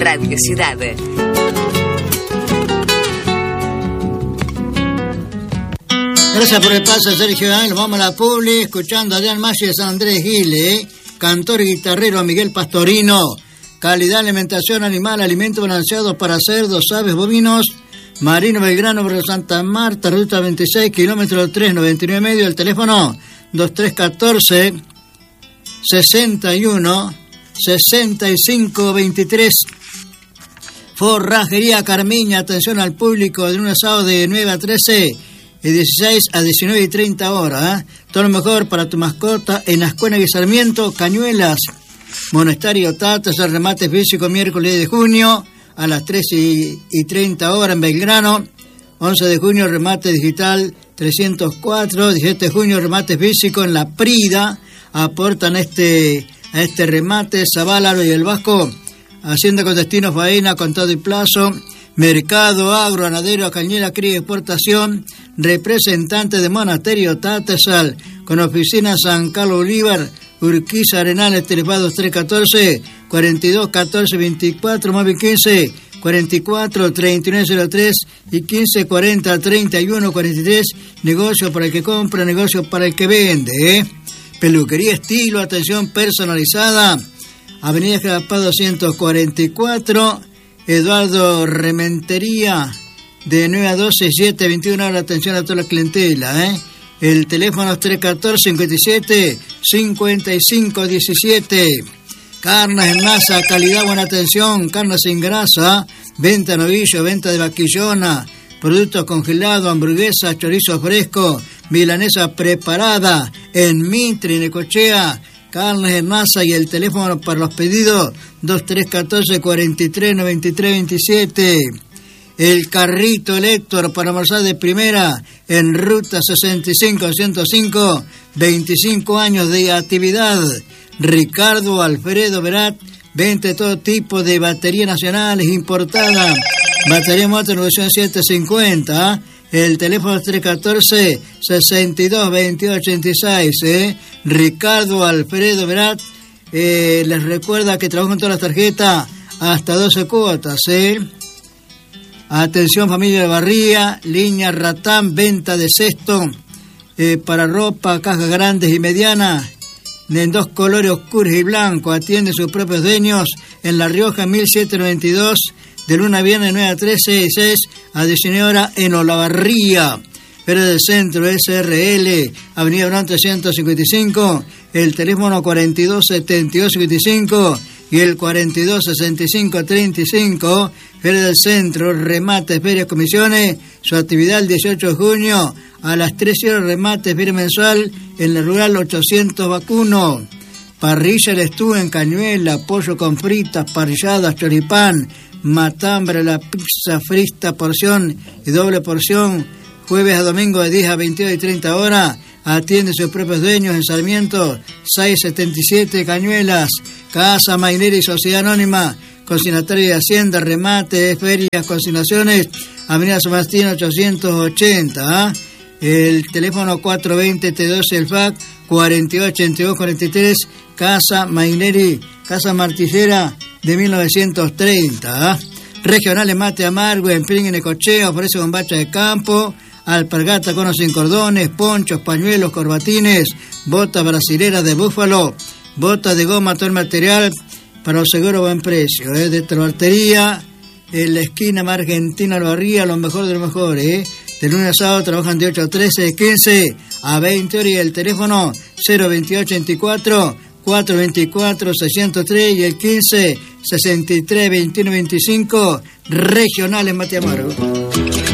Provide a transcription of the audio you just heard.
Radio Ciudad. Gracias por el paso, Sergio. Nos vamos a la publi escuchando a Adrián Maggi de San Andrés Giles, cantor y guitarrero Miguel Pastorino. Calidad, alimentación animal, alimentos balanceados para cerdos, aves, bovinos. Marino Belgrano, Barrio Santa Marta, ruta 26, kilómetro 399 medio. El teléfono 2314 61 65 23. Forrajería Carmiña, atención al público, de lunes a sábado de 9 a 13 y 16 a 19 y 30 horas. Todo lo mejor para tu mascota en Ascuénaga y Sarmiento. Cañuelas, Monasterio Tatas, el remate físico miércoles de junio a las 13 y 30 horas en Belgrano. 11 de junio remate digital 304, 17 de junio remate físico en La Prida. Aportan a este remate Zabalaro y el Vasco. Hacienda con destino faena, contado y plazo. Mercado agro, ganadero, cañera, cría y exportación. Representante de Monasterio Tatesal, con oficina San Carlos Bolívar, Urquiza Arenales, telefados 314 42 14 24, móvil 15 44 39 03 y 15 40 31 43. Negocio para el que compra, negocio para el que vende. Peluquería estilo, atención personalizada. Avenida Jalapá 244, Eduardo Rementería, de 9 a 12, 7 a 21 horas. Atención a toda la clientela. El teléfono es 314 57 55 17. Carnes en masa, calidad, buena atención. Carnes sin grasa, venta de novillo, venta de vaquillona, productos congelados, hamburguesas, chorizo fresco, milanesa preparada en Mitre, Necochea. Carnes en masa y el teléfono para los pedidos 2314 43 93 27. El carrito Héctor para almorzar de primera en ruta 65 105, 25 años de actividad. Ricardo Alfredo Verat, vende todo tipo de baterías nacionales importadas. Batería moto 9750. El teléfono es 314 62 22 86. Ricardo Alfredo Verat les recuerda que trabajan todas las tarjetas hasta 12 cuotas. Atención familia de Barría, línea Ratán, venta de cesto para ropa, cajas grandes y medianas, en dos colores oscuros y blancos. Atiende sus propios dueños en La Rioja 1792, de lunes a viernes 9 a 13 y 6 a 19 horas en Olavarría. Feria del Centro, SRL, Avenida Brown 355, el teléfono 42 72 55 y el 42 65 35. Feria del Centro, remates, ferias, comisiones. Su actividad el 18 de junio a las 13 horas, remate, feria mensual en la rural 800 Vacuno. Parrilla El Estú en Cañuela, pollo con fritas, parrilladas, choripán, matambre, la pizza frita, porción y doble porción, jueves a domingo de 10 a 22 y 30 horas. Atiende sus propios dueños en Sarmiento 677 Cañuelas. Casa Mainera y Sociedad Anónima, consignatario de Hacienda, remate, ferias, consignaciones, Avenida San Martín 880. El teléfono 420 T12, el FAC 4882 43. Casa Maineri, Casa Martillera de 1930. Regionales Mate Amargo, en Pring, en Necochea, ofrece bombacha de campo, alpargata, conos sin cordones, ponchos, pañuelos, corbatines, botas brasileras de búfalo, botas de goma, todo el material para los seguros, buen precio. De Trabartería, en la esquina más Argentina, Albarría, lo mejor de lo mejor. De lunes a sábado trabajan de 8 a 13, de 15 a 20 horas. Y el teléfono 02824 424 603 y el 15 63 21 25. Regionales Mate Amargo.